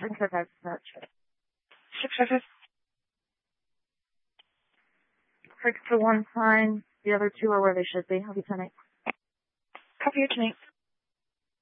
755, search. 655. Fix for one sign. The other two are where they should be. I'll be 10-8. Copy your 10-8.